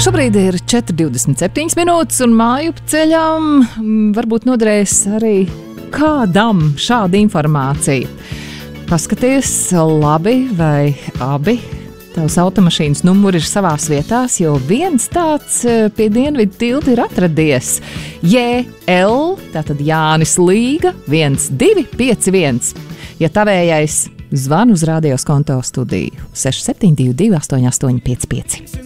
Šobrīd ir 4,27 minūtes, un māju ceļām varbūt noderēs arī kādam šāda informācija. Paskaties labi vai abi. Tavs automašīnas numuri ir savās vietās, jo viens tāds pie Dienvidu tilta ir atradies. JL, tātad Jānis Līga, 1251. Ja tavējais, zvanu uz radios konto studiju 6722 8855.